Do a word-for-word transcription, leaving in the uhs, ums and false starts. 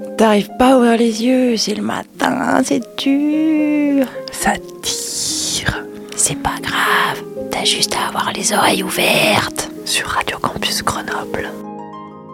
T'arrives pas à ouvrir les yeux, c'est le matin, c'est dur. Ça tire. C'est pas grave, t'as juste à avoir les oreilles ouvertes. Sur Radio Campus Grenoble.